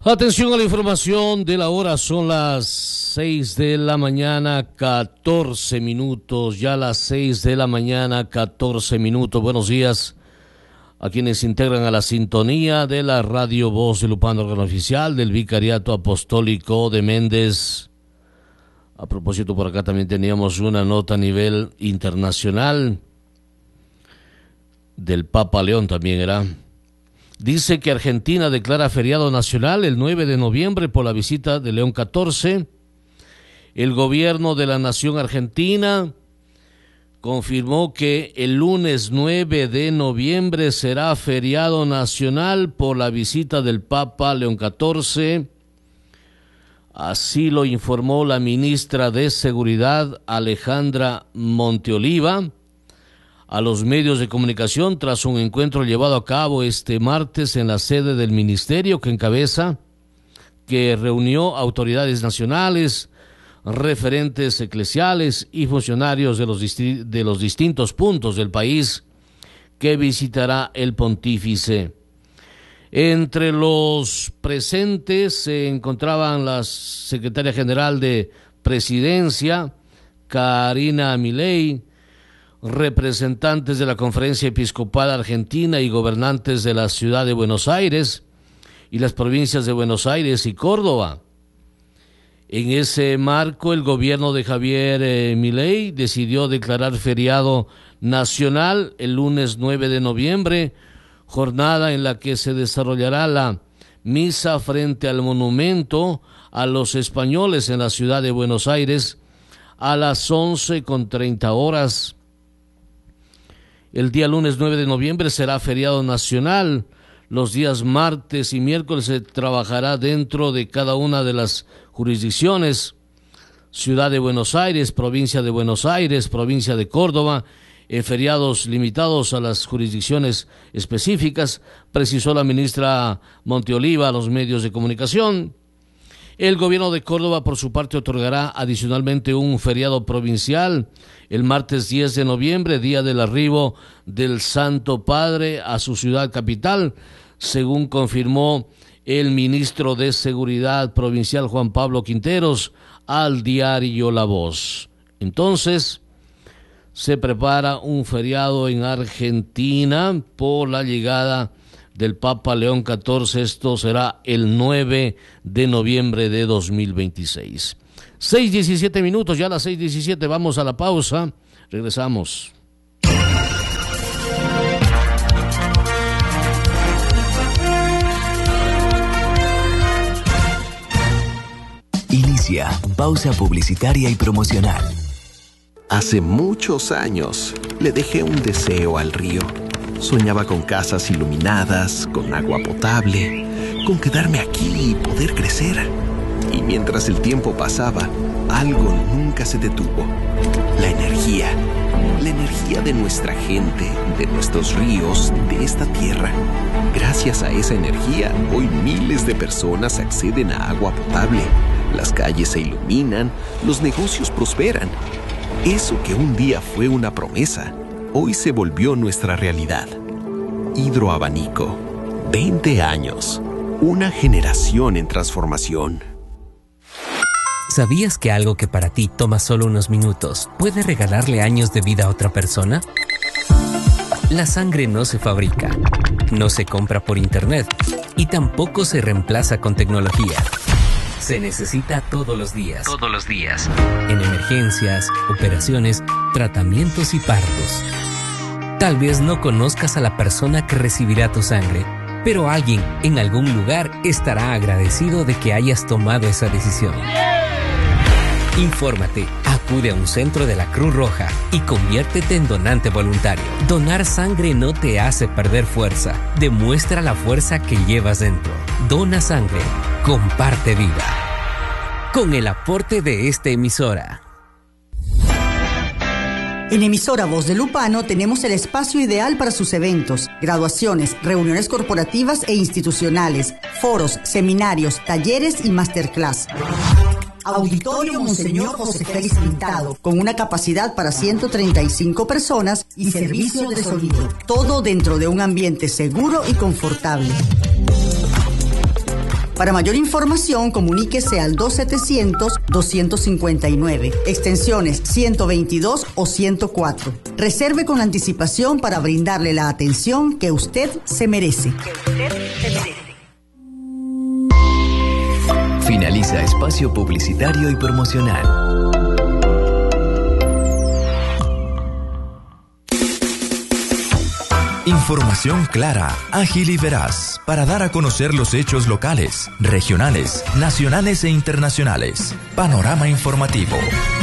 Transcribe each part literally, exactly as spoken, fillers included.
Atención a la información de la hora, son las seis de la mañana, catorce minutos, ya las seis de la mañana, catorce minutos. Buenos días a quienes integran a la sintonía de la Radio Voz de Lupán, órgano oficial del Vicariato Apostólico de Méndez. A propósito, por acá también teníamos una nota a nivel internacional del Papa León, también era. Dice que Argentina declara feriado nacional el nueve de noviembre por la visita de León catorce. El gobierno de la nación argentina confirmó que el lunes nueve de noviembre será feriado nacional por la visita del Papa León catorce. Así lo informó la ministra de Seguridad, Alejandra Monteoliva, a los medios de comunicación tras un encuentro llevado a cabo este martes en la sede del ministerio que encabeza, que reunió autoridades nacionales, referentes eclesiales y funcionarios de los, disti- de los distintos puntos del país que visitará el pontífice. Entre los presentes se encontraban la secretaria general de Presidencia, Karina Milei, representantes de la Conferencia Episcopal Argentina y gobernantes de la ciudad de Buenos Aires y las provincias de Buenos Aires y Córdoba. En ese marco, el gobierno de Javier eh, Milei decidió declarar feriado nacional el lunes nueve de noviembre, jornada en la que se desarrollará la misa frente al monumento a los españoles en la ciudad de Buenos Aires a las once con treinta horas. El día lunes nueve de noviembre será feriado nacional. Los días martes y miércoles se trabajará dentro de cada una de las jurisdicciones. Ciudad de Buenos Aires, provincia de Buenos Aires, provincia de Córdoba, en feriados limitados a las jurisdicciones específicas, precisó la ministra Monteoliva a los medios de comunicación. El gobierno de Córdoba, por su parte, otorgará adicionalmente un feriado provincial el martes diez de noviembre, día del arribo del Santo Padre a su ciudad capital, según confirmó el ministro de Seguridad Provincial Juan Pablo Quinteros al diario La Voz. Entonces, se prepara un feriado en Argentina por la llegada del Papa León catorce. Esto será el nueve de noviembre de dos mil veintiséis. seis diecisiete minutos, ya a las seis diecisiete, vamos a la pausa, regresamos. Inicia pausa publicitaria y promocional. Hace muchos años le dejé un deseo al río. Soñaba con casas iluminadas, con agua potable, con quedarme aquí y poder crecer. Y mientras el tiempo pasaba, algo nunca se detuvo. La energía. La energía de nuestra gente, de nuestros ríos, de esta tierra. Gracias a esa energía, hoy miles de personas acceden a agua potable. Las calles se iluminan, los negocios prosperan. Eso que un día fue una promesa, hoy se volvió nuestra realidad. Hidroabanico. veinte años. Una generación en transformación. ¿Sabías que algo que para ti toma solo unos minutos puede regalarle años de vida a otra persona? La sangre no se fabrica, no se compra por internet y tampoco se reemplaza con tecnología. Se necesita todos los días. Todos los días. En emergencias, operaciones, tratamientos y partos. Tal vez no conozcas a la persona que recibirá tu sangre, pero alguien en algún lugar estará agradecido de que hayas tomado esa decisión. Infórmate, acude a un centro de la Cruz Roja y conviértete en donante voluntario. Donar sangre no te hace perder fuerza, demuestra la fuerza que llevas dentro. Dona sangre, comparte vida. Con el aporte de esta emisora. En Emisora Voz de Lupano tenemos el espacio ideal para sus eventos, graduaciones, reuniones corporativas e institucionales, foros, seminarios, talleres y masterclass. Auditorio Monseñor José Félix Pintado, con una capacidad para ciento treinta y cinco personas y servicio de sonido. Todo dentro de un ambiente seguro y confortable. Para mayor información, comuníquese al dos setecientos, doscientos cincuenta y nueve, extensiones ciento veintidós o ciento cuatro. Reserve con anticipación para brindarle la atención que usted se merece. Que usted se merece. Finaliza espacio publicitario y promocional. Información clara, ágil y veraz para dar a conocer los hechos locales, regionales, nacionales e internacionales. Panorama informativo.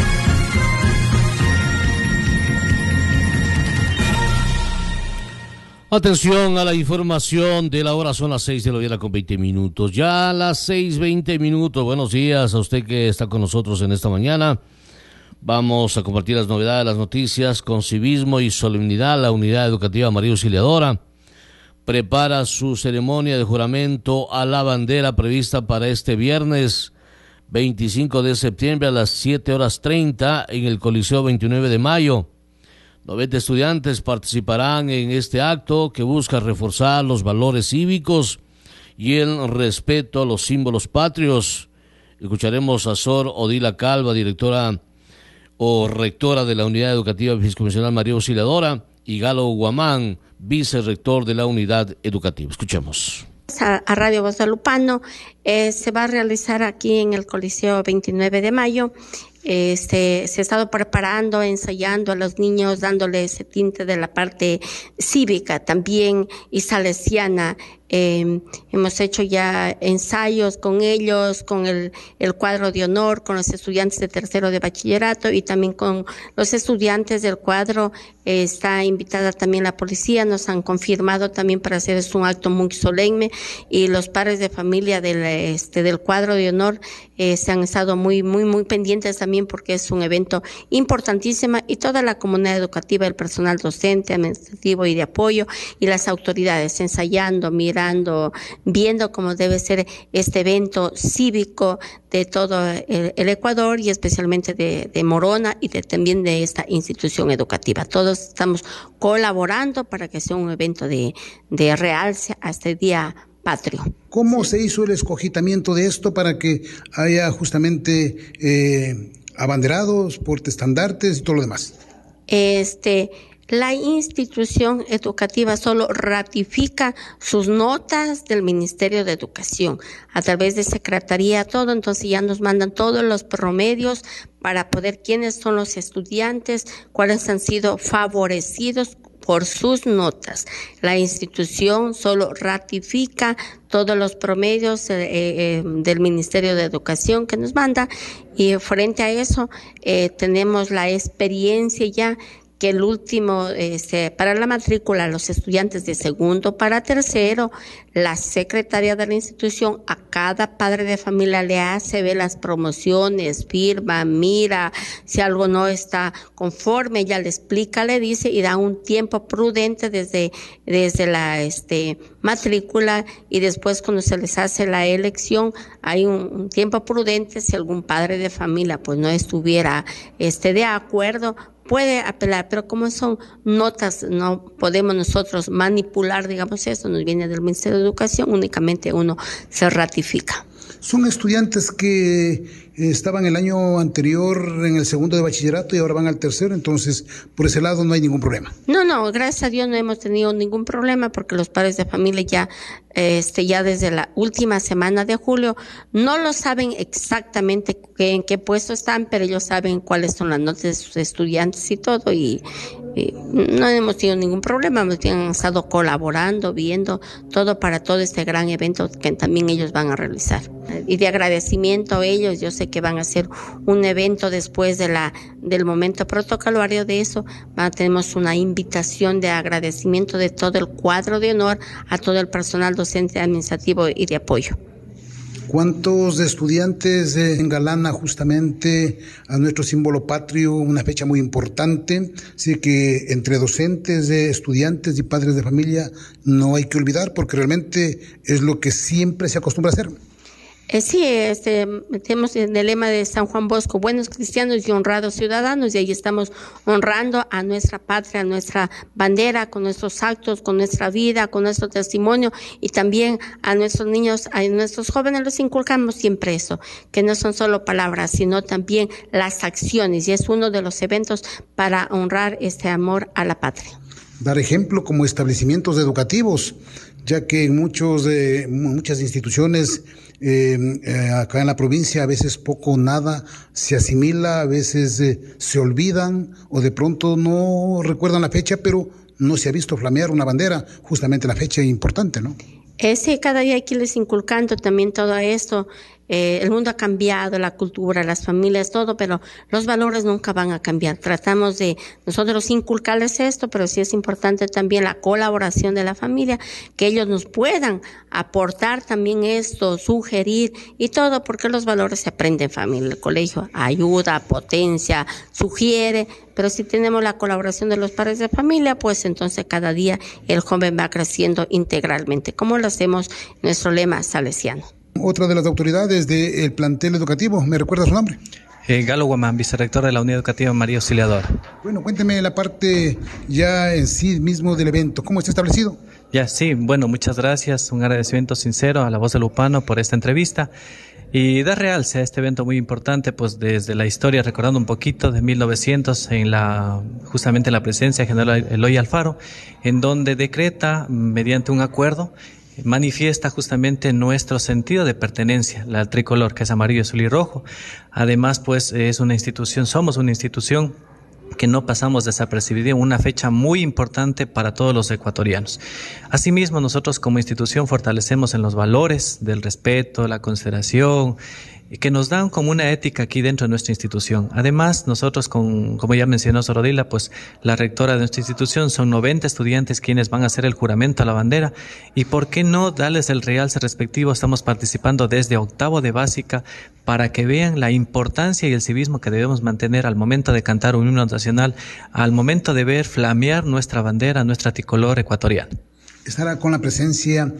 Atención a la información de la hora, son las seis de la mañana con veinte minutos. Ya a las seis veinte minutos. Buenos días a usted que está con nosotros en esta mañana. Vamos a compartir las novedades, las noticias con civismo y solemnidad. La Unidad Educativa María Auxiliadora prepara su ceremonia de juramento a la bandera prevista para este viernes veinticinco de septiembre a las siete horas treinta en el Coliseo veintinueve de mayo. noventa estudiantes participarán en este acto que busca reforzar los valores cívicos y el respeto a los símbolos patrios. Escucharemos a Sor Odila Calva, directora o rectora de la Unidad Educativa Fiscomisional María Auxiliadora, y Galo Guamán, vicerrector de la Unidad Educativa. Escuchemos. A, a Radio Voz del Lupano, eh, se va a realizar aquí en el Coliseo veintinueve de mayo. Este, se ha estado preparando, ensayando a los niños, dándole ese tinte de la parte cívica también y salesiana. Eh, hemos hecho ya ensayos con ellos, con el, el cuadro de honor, con los estudiantes de tercero de bachillerato y también con los estudiantes del cuadro. Eh, está invitada también la policía, nos han confirmado también para hacer es un acto muy solemne, y los padres de familia del, este, del cuadro de honor eh, se han estado muy, muy, muy pendientes también porque es un evento importantísimo, y toda la comunidad educativa, el personal docente, administrativo y de apoyo y las autoridades ensayando, mirando, viendo cómo debe ser este evento cívico de todo el, el Ecuador y especialmente de, de Morona y de, también de esta institución educativa. Todos estamos colaborando para que sea un evento de, de realce a este día patrio. ¿Cómo se hizo el escogitamiento de esto para que haya justamente eh, abanderados, portaestandartes y todo lo demás? Este... La institución educativa solo ratifica sus notas del Ministerio de Educación a través de Secretaría, todo, entonces ya nos mandan todos los promedios para poder quiénes son los estudiantes, cuáles han sido favorecidos por sus notas. La institución solo ratifica todos los promedios eh, eh, del Ministerio de Educación que nos manda, y frente a eso eh, tenemos la experiencia ya que el último, este, para la matrícula, los estudiantes de segundo para tercero, la secretaria de la institución a cada padre de familia le hace ver las promociones, firma, mira, si algo no está conforme, ella le explica, le dice y da un tiempo prudente desde, desde la, este, matrícula, y después cuando se les hace la elección, hay un, un tiempo prudente si algún padre de familia pues no estuviera, este, de acuerdo, puede apelar, pero como son notas, no podemos nosotros manipular, digamos, eso nos viene del Ministerio de Educación, únicamente uno se ratifica. Son estudiantes que estaban el año anterior en el segundo de bachillerato y ahora van al tercero, entonces por ese lado no hay ningún problema. No, no, gracias a Dios no hemos tenido ningún problema porque los padres de familia ya, este, ya desde la última semana de julio no lo saben exactamente que, en qué puesto están, pero ellos saben cuáles son las notas de sus estudiantes y todo, y, y no hemos tenido ningún problema, hemos estado colaborando, viendo todo para todo este gran evento que también ellos van a realizar. Y de agradecimiento a ellos, yo sé que van a hacer un evento después de la del momento protocolario de eso, van, tenemos una invitación de agradecimiento de todo el cuadro de honor a todo el personal docente, administrativo y de apoyo. ¿Cuántos estudiantes eh, engalana justamente a nuestro símbolo patrio, una fecha muy importante? Así que entre docentes, eh, estudiantes y padres de familia no hay que olvidar, porque realmente es lo que siempre se acostumbra a hacer. Eh, sí, este, tenemos el lema de San Juan Bosco, buenos cristianos y honrados ciudadanos, y ahí estamos honrando a nuestra patria, a nuestra bandera, con nuestros actos, con nuestra vida, con nuestro testimonio, y también a nuestros niños, a nuestros jóvenes les inculcamos siempre eso, que no son solo palabras, sino también las acciones, y es uno de los eventos para honrar este amor a la patria. Dar ejemplo como establecimientos educativos, ya que en muchos, eh, muchas instituciones eh, eh, acá en la provincia a veces poco o nada se asimila, a veces eh, se olvidan o de pronto no recuerdan la fecha, pero no se ha visto flamear una bandera, justamente la fecha importante, ¿no? Ese, cada día hay que irles inculcando también todo esto. Eh, el mundo ha cambiado, la cultura, las familias, todo, pero los valores nunca van a cambiar. Tratamos de nosotros inculcarles esto, pero sí es importante también la colaboración de la familia, que ellos nos puedan aportar también esto, sugerir y todo, porque los valores se aprenden en familia. El colegio ayuda, potencia, sugiere, pero si tenemos la colaboración de los padres de familia, pues entonces cada día el joven va creciendo integralmente, como lo hacemos en nuestro lema salesiano. Otra de las autoridades del plantel educativo, ¿me recuerda su nombre? Eh, Galo Guamán, vicerrector de la Unidad Educativa María Auxiliadora. Bueno, cuénteme la parte ya en sí mismo del evento, ¿cómo está establecido? Ya, sí, bueno, muchas gracias, un agradecimiento sincero a La Voz del Lupano por esta entrevista y dar realce a este evento muy importante, pues desde la historia, recordando un poquito de mil novecientos, en la, justamente en la presencia del general Eloy Alfaro, en donde decreta, mediante un acuerdo, manifiesta justamente nuestro sentido de pertenencia, la tricolor, que es amarillo, azul y rojo. Además, pues es una institución, somos una institución que no pasamos desapercibida, una fecha muy importante para todos los ecuatorianos. Asimismo, nosotros como institución fortalecemos en los valores del respeto, la consideración, que nos dan como una ética aquí dentro de nuestra institución. Además, nosotros, con, como ya mencionó Sorodila, pues la rectora de nuestra institución, son noventa estudiantes quienes van a hacer el juramento a la bandera, y por qué no darles el realce respectivo. Estamos participando desde octavo de básica para que vean la importancia y el civismo que debemos mantener al momento de cantar un himno nacional, al momento de ver flamear nuestra bandera, nuestra tricolor ecuatoriana. ¿Estará con la presencia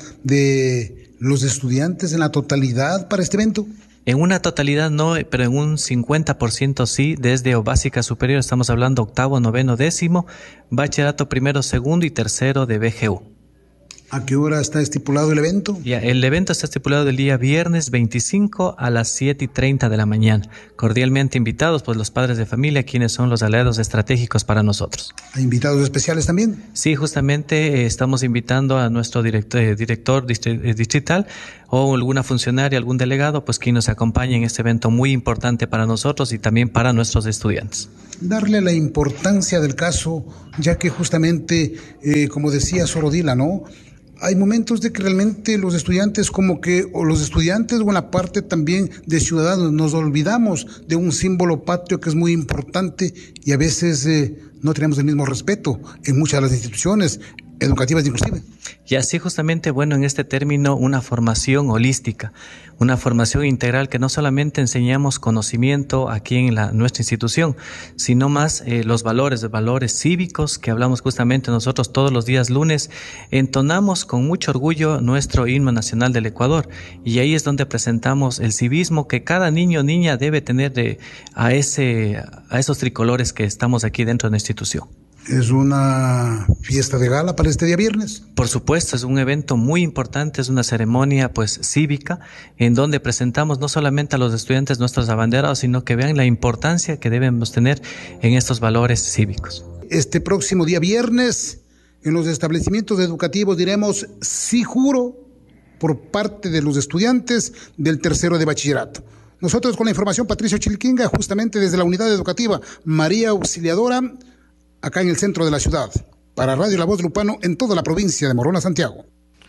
de los estudiantes en la totalidad para este evento? En una totalidad no, pero en un cincuenta por ciento sí, desde básica superior estamos hablando octavo, noveno, décimo, bachillerato primero, segundo y tercero de B G U. ¿A qué hora está estipulado el evento? Ya, el evento está estipulado el día viernes veinticinco a las siete y treinta de la mañana. Cordialmente invitados pues los padres de familia, quienes son los aliados estratégicos para nosotros. ¿Hay invitados especiales también? Sí, justamente eh, estamos invitando a nuestro director, eh, director distri- distrital o alguna funcionaria, algún delegado, pues quien nos acompañe en este evento muy importante para nosotros y también para nuestros estudiantes. Darle la importancia del caso, ya que justamente, eh, como decía Sorodila, ¿no?, hay momentos de que realmente los estudiantes como que, o los estudiantes o en la parte también de ciudadanos, nos olvidamos de un símbolo patrio que es muy importante y a veces eh, no tenemos el mismo respeto en muchas de las instituciones educativas inclusive. Y así justamente, bueno, en este término, una formación holística, una formación integral que no solamente enseñamos conocimiento aquí en la, nuestra institución, sino más eh, los valores, los valores cívicos que hablamos justamente nosotros todos los días lunes, entonamos con mucho orgullo nuestro himno nacional del Ecuador y ahí es donde presentamos el civismo que cada niño o niña debe tener de, a, ese, a esos tricolores que estamos aquí dentro de la institución. ¿Es una fiesta de gala para este día viernes? Por supuesto, es un evento muy importante, es una ceremonia pues cívica en donde presentamos no solamente a los estudiantes nuestros abanderados, sino que vean la importancia que debemos tener en estos valores cívicos. Este próximo día viernes, en los establecimientos educativos diremos sí juro por parte de los estudiantes del tercero de bachillerato. Nosotros con la información, Patricio Chilquinga, justamente desde la Unidad Educativa María Auxiliadora, acá en el centro de la ciudad, para Radio La Voz Lupano en toda la provincia de Morona, Santiago.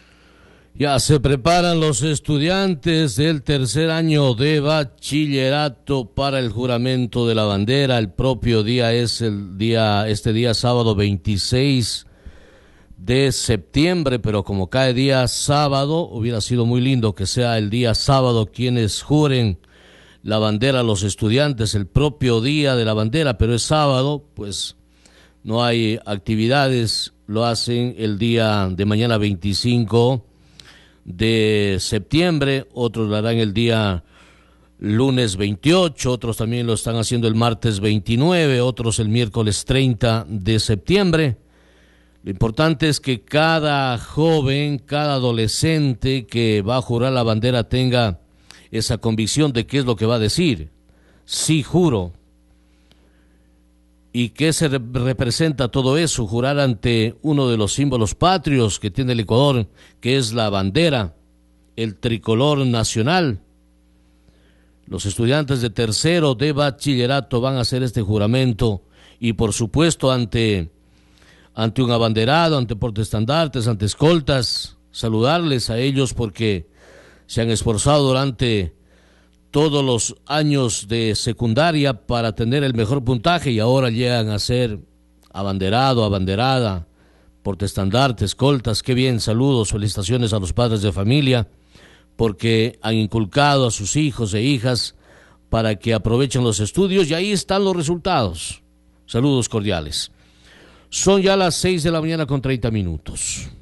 Ya se preparan los estudiantes del tercer año de bachillerato para el juramento de la bandera. El propio día es el día, este día sábado veintiséis de septiembre, pero como cae día sábado, hubiera sido muy lindo que sea el día sábado quienes juren la bandera a los estudiantes, el propio día de la bandera, pero es sábado, pues no hay actividades, lo hacen el día de mañana veinticinco de septiembre, otros lo harán el día lunes veintiocho, otros también lo están haciendo el martes veintinueve, otros el miércoles treinta de septiembre. Lo importante es que cada joven, cada adolescente que va a jurar la bandera tenga esa convicción de qué es lo que va a decir. Sí, juro. ¿Y qué se re- representa todo eso? Jurar ante uno de los símbolos patrios que tiene el Ecuador, que es la bandera, el tricolor nacional. Los estudiantes de tercero de bachillerato van a hacer este juramento y por supuesto ante, ante un abanderado, ante portaestandartes, ante escoltas, saludarles a ellos porque se han esforzado durante todos los años de secundaria para tener el mejor puntaje y ahora llegan a ser abanderado, abanderada, portaestandarte, escoltas. Qué bien, saludos, felicitaciones a los padres de familia porque han inculcado a sus hijos e hijas para que aprovechen los estudios y ahí están los resultados. Saludos cordiales. Son ya las seis de la mañana con treinta minutos.